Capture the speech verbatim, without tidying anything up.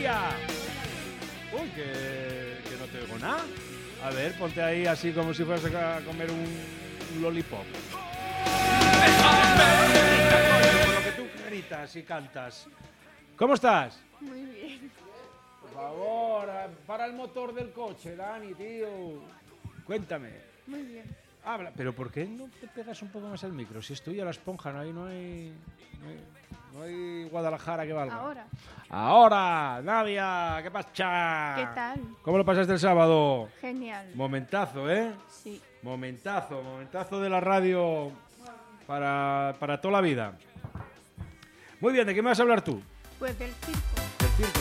Nadia. Uy, que, que no te oigo nada. A ver, ponte ahí así como si fueras a comer un, un lollipop. Por lo que tú gritas y cantas. ¿Cómo estás? Muy bien. Por favor, para el motor del coche, Dani, tío. Cuéntame. Muy bien. Habla, pero ¿por qué no te pegas un poco más al micro? Si estoy a la esponja, no hay, no hay, no hay, no hay Guadalajara que valga. Ahora. Ahora, Nadia, ¿qué pasa? ¿Qué tal? ¿Cómo lo pasaste el sábado? Genial. Momentazo, ¿eh? Sí. Momentazo, momentazo de la radio para, para toda la vida. Muy bien, ¿de qué me vas a hablar tú? Pues del circo.